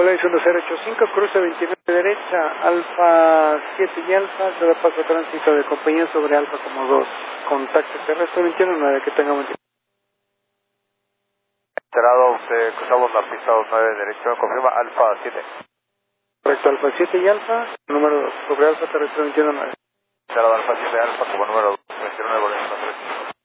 Vuela 1085, cruce 29 derecha, Alfa 7 y Alfa, se da paso a tránsito de compañía sobre Alfa como 2. Contacto terrestre 219, que tenga buen día. Enterado, cruzamos la pista 29 derecha, confirma Alfa 7. Correcto, Alfa 7 y Alfa, número 2, sobre Alfa terrestre 219. Enterado, Alfa 7 Alfa como número 2, 29 Bolívar 3.